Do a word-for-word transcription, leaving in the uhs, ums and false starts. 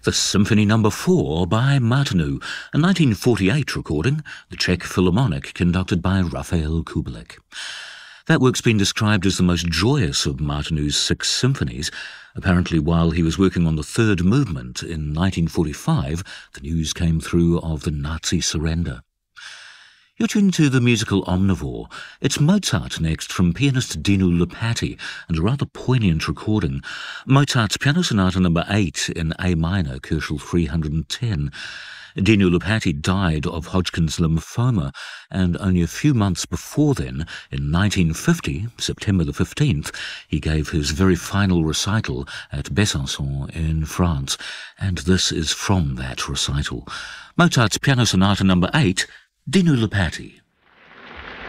The Symphony Number four by Martinu, a nineteen forty-eight recording, the Czech Philharmonic, conducted by Rafael Kubelik. That work's been described as the most joyous of Martinu's six symphonies. Apparently, while he was working on the third movement in nineteen forty-five, the news came through of the Nazi surrender. You're tuned to the musical omnivore. It's Mozart next, from pianist Dinu Lipatti, and a rather poignant recording. Mozart's Piano Sonata number eight in A minor, Köchel three hundred ten. Dinu Lipatti died of Hodgkin's lymphoma, and only a few months before then, in nineteen fifty, September the fifteenth, he gave his very final recital at Besançon in France, and this is from that recital. Mozart's Piano Sonata number eight, Dinu Lipatti.